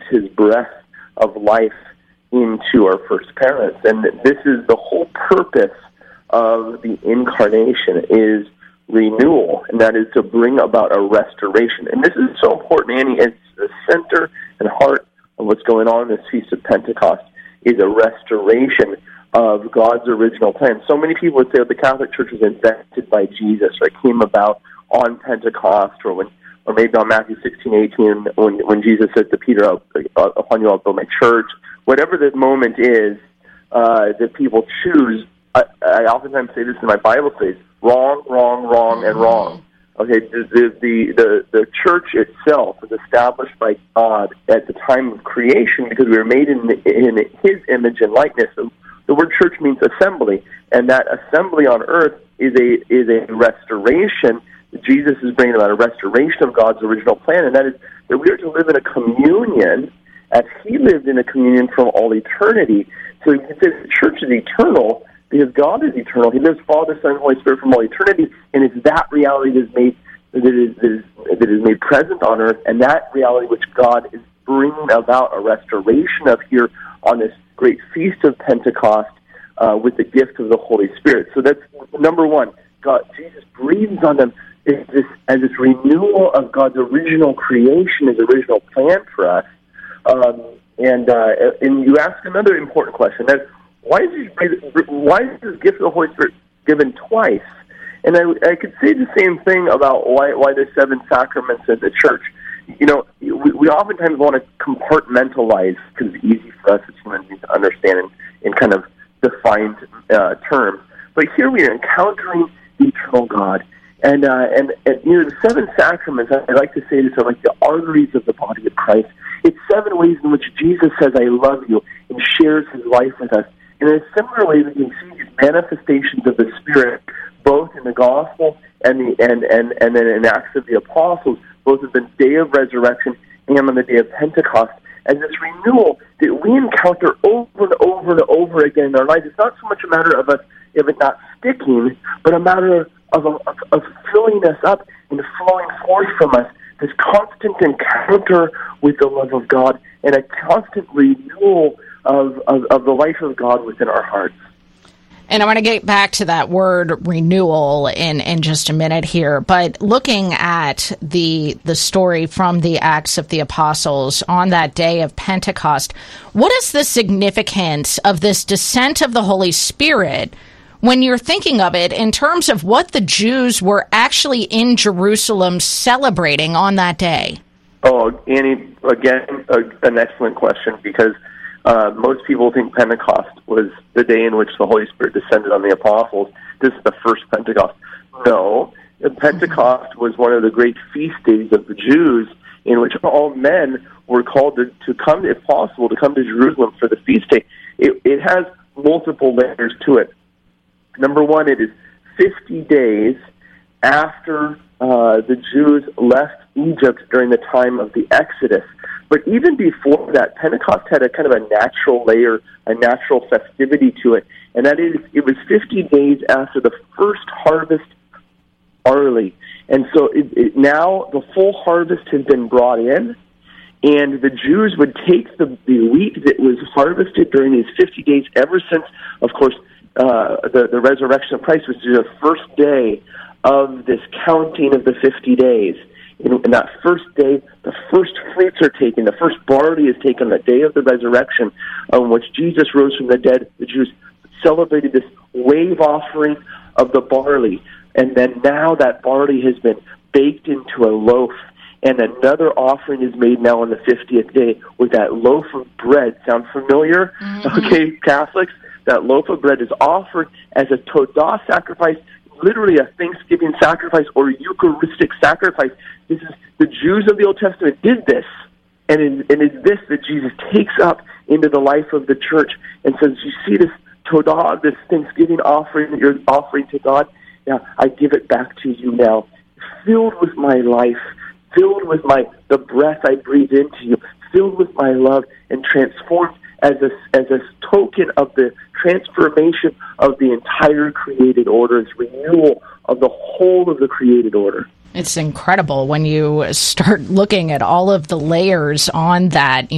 his breath of life into our first parents. And this is the whole purpose of the incarnation, is renewal, and that is to bring about a restoration. And this is so important, Annie. It's the center and heart of what's going on in this Feast of Pentecost, is a restoration of God's original plan. So many people would say that the Catholic Church was invented by Jesus, or came about on Pentecost, or maybe on Matthew 16:18, when Jesus says to Peter, "Upon you I'll build my church." Whatever the moment is that people choose, I oftentimes say this in my Bible studies: wrong, wrong, wrong, and wrong. Okay, the church itself was established by God at the time of creation because we were made in His image and likeness. So the word church means assembly, and that assembly on earth is a restoration. Jesus is bringing about a restoration of God's original plan, and that is that we are to live in a communion as He lived in a communion from all eternity. So you can say the church is eternal because God is eternal. He lives Father, Son, and Holy Spirit from all eternity, and it's that reality that is made present on earth, and that reality which God is bringing about a restoration of here on this great Feast of Pentecost with the gift of the Holy Spirit. So that's number one. Jesus breathes on them as this renewal of God's original creation, His original plan for us. And you ask another important question: that why is this gift of the Holy Spirit given twice? And I could say the same thing about why there's 7 sacraments in the church. You know, we oftentimes want to compartmentalize because it's easy for us as humans to understand in kind of defined terms. But here we are encountering the eternal God. And you know, the 7 sacraments, I like to say this, are like the arteries of the body of Christ. It's 7 ways in which Jesus says, "I love you," and shares His life with us. And in a similar way, we can see these manifestations of the Spirit, both in the Gospel and then in Acts of the Apostles, both of the day of resurrection and on the day of Pentecost, as this renewal that we encounter over and over and over again in our lives. It's not so much a matter of it not sticking, but a matter of filling us up and flowing forth from us, this constant encounter with the love of God and a constant renewal of the life of God within our hearts. And I want to get back to that word renewal in just a minute here. But looking at the story from the Acts of the Apostles on that day of Pentecost, what is the significance of this descent of the Holy Spirit when you're thinking of it in terms of what the Jews were actually in Jerusalem celebrating on that day? Oh, Annie, again, an excellent question, because most people think Pentecost was the day in which the Holy Spirit descended on the apostles. This is the first Pentecost. No, Pentecost was one of the great feast days of the Jews, in which all men were called to come, if possible, to come to Jerusalem for the feast day. It has multiple layers to it. Number one, it is 50 days after the Jews left Egypt during the time of the Exodus. But even before that, Pentecost had a kind of a natural layer, a natural festivity to it. And that is, it was 50 days after the first harvest barley. And so now the full harvest has been brought in, and the Jews would take the wheat that was harvested during these 50 days ever since, of course, the resurrection of Christ, which is the first day of this counting of the 50 days. In that first day, the first fruits are taken, the first barley is taken, the day of the resurrection, on which Jesus rose from the dead. The Jews celebrated this wave offering of the barley, and then now that barley has been baked into a loaf, and another offering is made now on the 50th day with that loaf of bread. Sound familiar? Mm-hmm. Okay, Catholics? That loaf of bread is offered as a Todah sacrifice, literally a Thanksgiving sacrifice or Eucharistic sacrifice. This is the Jews of the Old Testament did this, and it's this that Jesus takes up into the life of the church and says, "You see this Todah, this Thanksgiving offering that you're offering to God? Now I give it back to you now, filled with my life, filled with the breath I breathe into you, filled with my love, and transformed as a token of the transformation of the entire created order. It's renewal of the whole of the created order." It's incredible when you start looking at all of the layers on that.